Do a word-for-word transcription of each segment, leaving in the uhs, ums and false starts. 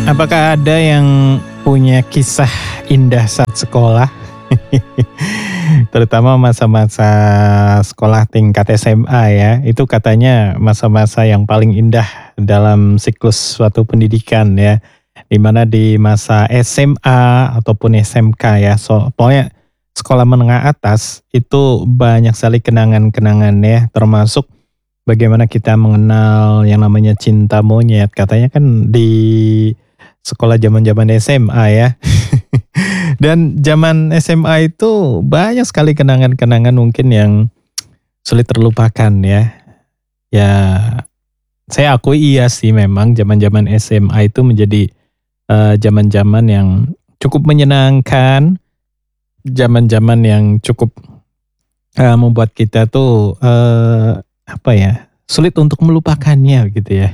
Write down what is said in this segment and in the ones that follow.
Apakah ada yang punya kisah indah saat sekolah? Terutama masa-masa sekolah tingkat S M A ya, itu katanya masa-masa yang paling indah dalam siklus suatu pendidikan ya. Di mana di masa S M A ataupun S M K ya, so, pokoknya sekolah menengah atas itu banyak sekali kenangan-kenangan ya, termasuk bagaimana kita mengenal yang namanya cinta monyet. Katanya kan di sekolah zaman-zaman S M A ya. Dan zaman S M A itu banyak sekali kenangan-kenangan mungkin yang sulit terlupakan ya. Ya, saya akui iya sih memang zaman-zaman S M A itu menjadi eh, zaman-zaman yang cukup menyenangkan, zaman-zaman yang cukup eh, membuat kita tuh eh, apa ya, sulit untuk melupakannya gitu ya.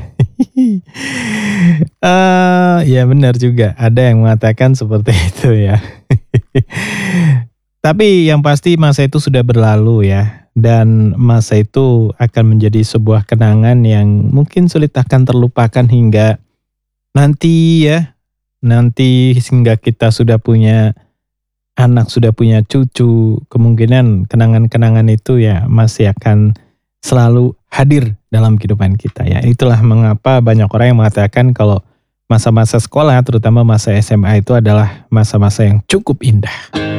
Eh, ya benar juga, ada yang mengatakan seperti itu ya. Tapi yang pasti masa itu sudah berlalu ya, dan masa itu akan menjadi sebuah kenangan yang mungkin sulit akan terlupakan hingga nanti ya, nanti hingga kita sudah punya anak, sudah punya cucu, kemungkinan kenangan-kenangan itu ya masih akan selalu hadir dalam kehidupan kita ya. Itulah mengapa banyak orang yang mengatakan kalau masa-masa sekolah, terutama masa S M A itu adalah masa-masa yang cukup indah.